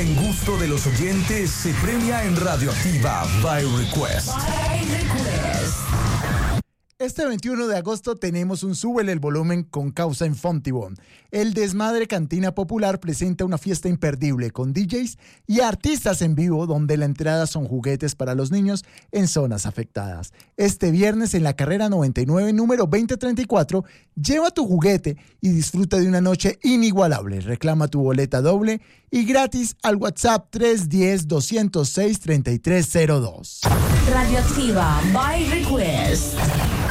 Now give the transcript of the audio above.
buen gusto de los oyentes se premia en Radioactiva by Request. Este 21 de agosto tenemos un Súbele el Volumen con causa en Fontibón. El Desmadre Cantina Popular presenta una fiesta imperdible con DJs y artistas en vivo donde la entrada son juguetes para los niños en zonas afectadas. Este viernes en la carrera 99, número 2034, lleva tu juguete y disfruta de una noche inigualable. Reclama tu boleta doble y gratis al WhatsApp 310-206-3302. Radioactiva by Request.